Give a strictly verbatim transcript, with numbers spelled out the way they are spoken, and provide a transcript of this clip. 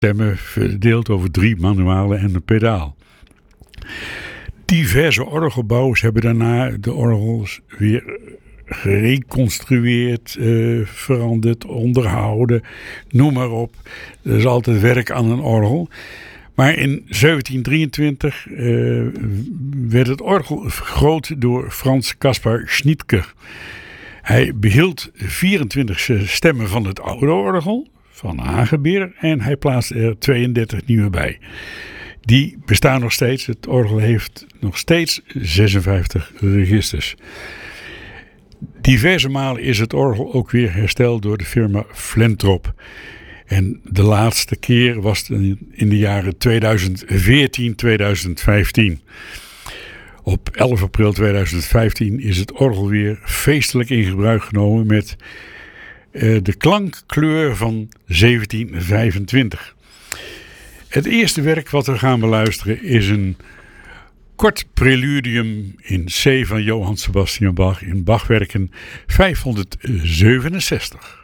stemmen verdeeld over drie manualen en een pedaal. Diverse orgelbouwers hebben daarna de orgels weer gereconstrueerd, uh, veranderd, onderhouden, noem maar op. Er is altijd werk aan een orgel. Maar in zeventien drieëntwintig uh, werd het orgel vergroot door Frans Caspar Schnittke. Hij behield vierentwintig stemmen van het oude orgel van Hagebeer en hij plaatste er tweeëndertig nieuwe bij. Die bestaan nog steeds. Het orgel heeft nog steeds zesenvijftig registers. Diverse malen is het orgel ook weer hersteld door de firma Flentrop. En de laatste keer was in de jaren tweeduizend veertien tweeduizend vijftien. Op elf april tweeduizend vijftien is het orgel weer feestelijk in gebruik genomen met uh, de klankkleur van zeventien vijfentwintig. Het eerste werk wat we gaan beluisteren is een kort preludium in C van Johann Sebastian Bach in Bachwerken vijfhonderdzevenenzestig.